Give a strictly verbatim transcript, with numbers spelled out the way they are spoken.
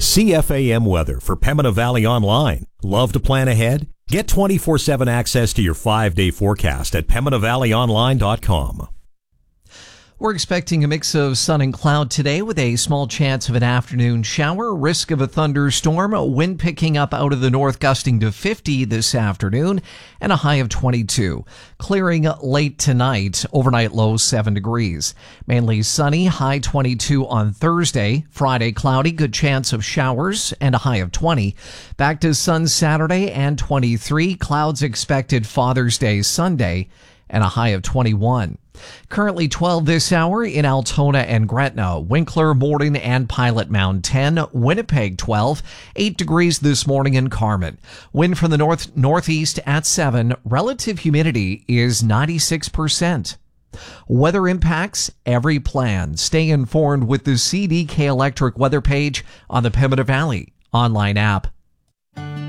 C F A M weather for Pembina Valley Online. Love to plan ahead? Get twenty-four seven access to your five-day forecast at pembina valley online dot com. We're expecting a mix of sun and cloud today with a small chance of an afternoon shower, risk of a thunderstorm, wind picking up out of the north gusting to fifty this afternoon, and a high of twenty-two. Clearing late tonight, overnight low seven degrees. Mainly sunny, high twenty-two on Thursday. Friday cloudy, good chance of showers, and a high of twenty. Back to sun Saturday and twenty-three. Clouds expected Father's Day Sunday, and a high of twenty-one. Currently twelve this hour in Altona and Gretna, Winkler, Morden, and Pilot Mound ten, Winnipeg twelve, eight degrees this morning in Carmen. Wind from the north northeast at seven, relative humidity is ninety-six percent. Weather impacts every plan. Stay informed with the C D K Electric weather page on the Pembina Valley online app.